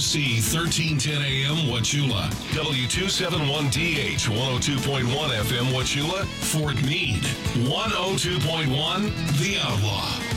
KFUC 1310 AM Wauchula, W271DH 102.1 FM Wauchula, Fort Meade 102.1 The Outlaw.